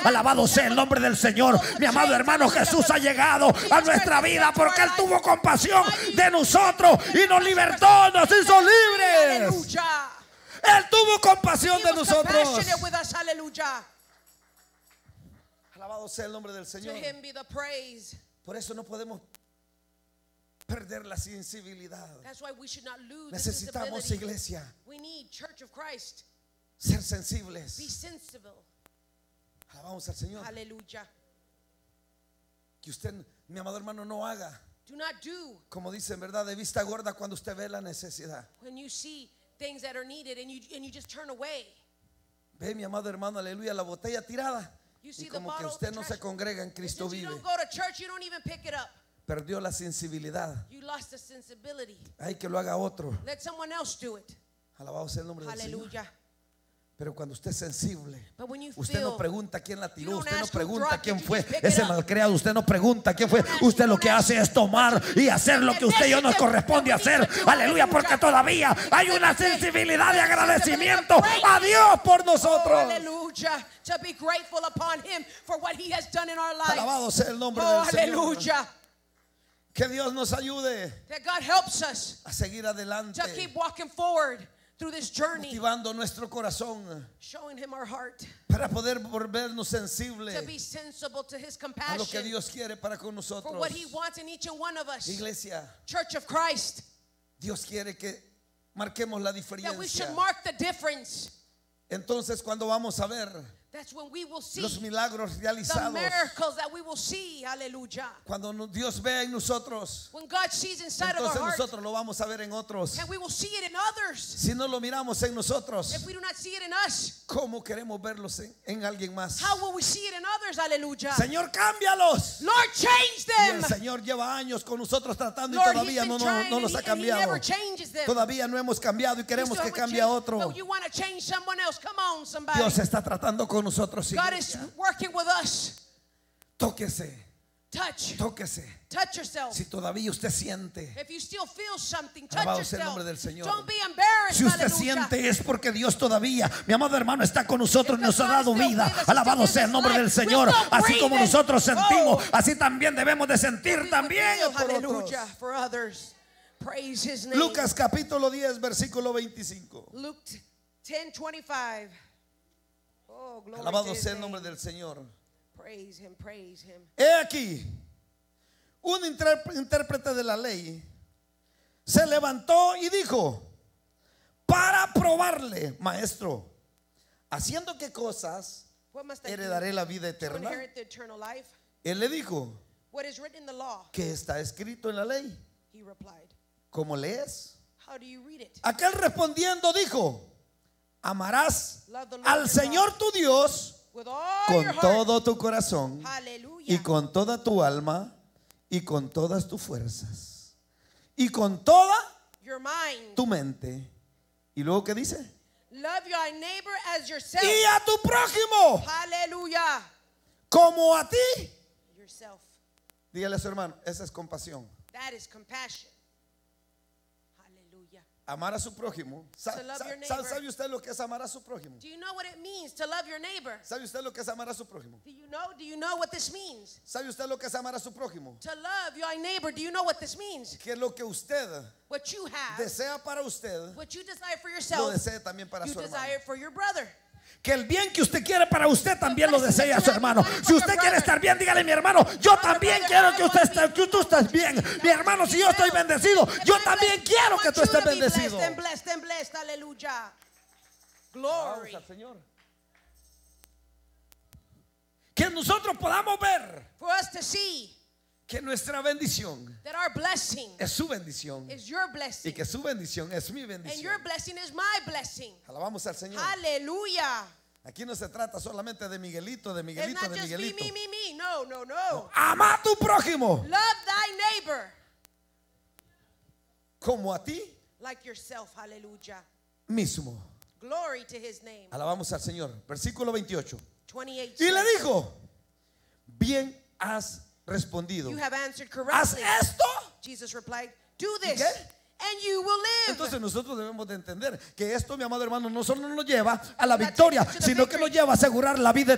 Alabado sea el nombre del Señor. Mi amado hermano, Jesús ha llegado a nuestra vida porque Él tuvo compasión de nosotros y nos libertó, nos hizo libres. Él tuvo compasión de nosotros. Alabado sea el nombre del Señor. Por eso no podemos perder la sensibilidad. Necesitamos, iglesia, ser sensibles. Alabamos al Señor. Que usted, mi amado hermano, no haga como dicen, ¿verdad?, de vista gorda cuando usted ve la necesidad. Ve, mi amado hermano, aleluya, la botella tirada y como que usted no se congrega en Cristo vive. Perdió la sensibilidad. Hay que lo haga otro. Alabado sea el nombre del Señor. Pero cuando usted es sensible, usted no pregunta quién la tiró, usted no pregunta quién fue ese malcriado, usted no pregunta quién fue. Usted lo que hace es tomar y hacer lo que usted y yo nos corresponde hacer. Aleluya, porque todavía hay una sensibilidad de agradecimiento a Dios por nosotros. Alabado sea el nombre del Señor. Que Dios nos ayude a seguir adelante, motivando nuestro corazón para poder volvernos sensibles a lo que Dios quiere para con nosotros. Iglesia, Dios quiere que marquemos la diferencia. Entonces, cuando vamos a ver los milagros realizados, cuando Dios vea en nosotros, entonces nosotros lo vamos a ver en otros. Si no lo miramos en nosotros, ¿cómo queremos verlos en alguien más? Señor, cámbialos. Y el Señor lleva años con nosotros tratando y todavía no nos ha cambiado. Todavía no hemos cambiado y queremos que cambie a otro. Dios está tratando con nosotros. God is working with us. Tóquese. Tóquese. Touch yourself. Si todavía usted siente, if you still feel something, touch yourself. El nombre del Señor. Don't be embarrassed. Si usted siente, es porque Dios todavía, mi amado hermano, está con nosotros y nos ha dado vida. Alabado sea el nombre del Señor. Así como nosotros sentimos, así también debemos de sentir también por otros. Lucas capítulo 10 versículo 25. Luke 10:25. Alabado sea el nombre del Señor. Praise him, praise him. He aquí, un intérprete de la ley se levantó y dijo, para probarle, maestro, ¿haciendo qué cosas heredaré la vida eterna? Él le dijo, ¿qué está escrito en la ley? ¿Cómo lees? Aquel respondiendo dijo, amarás al Señor tu Dios con todo tu corazón y con toda tu alma y con todas tus fuerzas y con toda tu mente. Y luego, ¿qué dice? Love your neighbor as yourself. Y a tu prójimo como a ti. Dígale a su hermano, esa es compasión. That is compassion. Amar a su prójimo. ¿Sabe usted lo que es amar a su prójimo? Do you know what it means to love your neighbor? ¿Sabe usted lo que es amar a su prójimo? Do you know what this means? ¿Sabe usted lo que es amar a su prójimo? To love your neighbor, do you know what this means? Que lo que usted desea para usted, what you desire for yourself, lo desee también para su hermano. You desire for your brother. Que el bien que usted quiere para usted también lo desea a su hermano. Si usted quiere estar bien, dígale, mi hermano, yo también quiero que tú estés bien. Mi hermano, si yo estoy bendecido, yo también quiero que tú estés bendecido. Aleluya. Glory. Al Señor. Que nosotros podamos ver for us to see que nuestra bendición that our blessing es su bendición is your blessing, y que su bendición es mi bendición. And your blessing is my blessing. Alabamos al Señor. Aleluya. Aquí no se trata solamente de Miguelito, de Miguelito, It's not de just Miguelito. Me. No. Ama a tu prójimo. Love thy neighbor como a ti like yourself. Aleluya. Mismo. Glory to his name. Alabamos al Señor. Versículo 28. 28 y le dijo, bien has respondido. You have answered correctly. Haz esto. Jesus replied, do this. ¿Qué? And you will live. Entonces nosotros debemos de entender que esto, mi amado hermano, no solo nos lleva a la victoria, sino que nos lleva a asegurar la vida